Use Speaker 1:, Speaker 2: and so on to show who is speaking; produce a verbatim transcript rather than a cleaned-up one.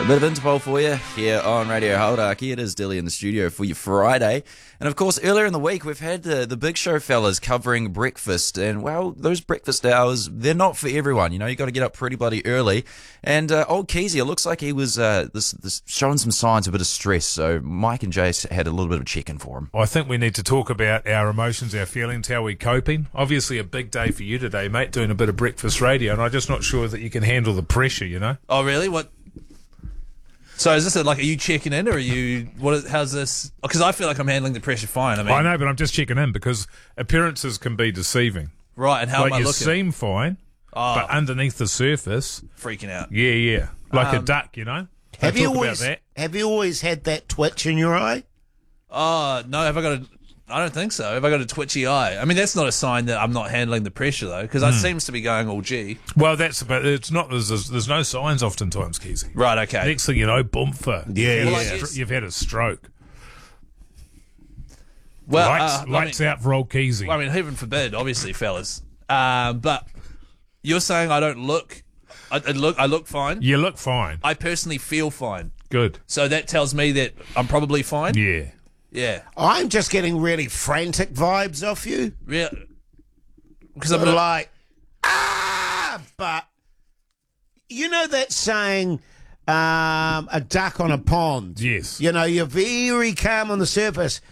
Speaker 1: bit of Interpol for you here on Radio Hauraki. It is Dilly in the studio for you Friday. And of course, earlier in the week, we've had the, the Big Show fellas covering breakfast. And, well, those breakfast hours, they're not for everyone. You know, you got to get up pretty bloody early. And uh, old Keezy, it looks like he was uh, this, this showing some signs of a bit of stress. So Mike and Jace had a little bit of check-in for him.
Speaker 2: I think we need to talk about our emotions, our feelings, how we're coping. Obviously, a big day for you today, mate, doing a bit of breakfast radio. And I'm just not sure that you can handle the pressure, you know?
Speaker 3: Oh, really? What? So is this a, like, are you checking in or are you, what? Is, how's this? Because I feel like I'm handling the pressure fine. I mean,
Speaker 2: I know, but I'm just checking in because appearances can be deceiving.
Speaker 3: Right, and how
Speaker 2: like
Speaker 3: am I
Speaker 2: you
Speaker 3: looking?
Speaker 2: seem fine,
Speaker 3: Oh.
Speaker 2: but underneath the surface,
Speaker 3: Freaking out.
Speaker 2: yeah, yeah, like a
Speaker 3: Um,
Speaker 2: duck, you know.
Speaker 4: Have
Speaker 2: They
Speaker 4: you
Speaker 2: talk
Speaker 4: always
Speaker 2: about that.
Speaker 4: have you always had that twitch in your eye?
Speaker 3: Oh, no, have I got a, I don't think so. Have I got a twitchy eye? I mean, that's not a sign that I'm not handling the pressure, though, because
Speaker 2: Hmm.
Speaker 3: it seems to be going all G.
Speaker 2: Well, that's but it's not. There's, there's, there's no signs oftentimes, Keezy.
Speaker 3: Right, okay.
Speaker 2: Next thing you know, boomfer.
Speaker 4: Yeah,
Speaker 2: you've,
Speaker 3: yeah.
Speaker 2: had a stro- you've had a stroke.
Speaker 3: Well,
Speaker 2: lights
Speaker 3: uh, I
Speaker 2: lights
Speaker 3: mean,
Speaker 2: out for old Keezy.
Speaker 3: I mean, heaven forbid, obviously, fellas. Um, but you're saying I don't look, I, I look, I look fine.
Speaker 2: you look fine.
Speaker 3: I personally feel fine.
Speaker 2: Good.
Speaker 3: So that tells me that I'm probably fine.
Speaker 2: Yeah.
Speaker 3: Yeah.
Speaker 4: I'm just getting really frantic vibes off you.
Speaker 3: Real. Because I'm not,
Speaker 4: Like, ah, but you know that saying, um, a duck on a pond?
Speaker 2: Yes.
Speaker 4: You know, you're very calm on the surface,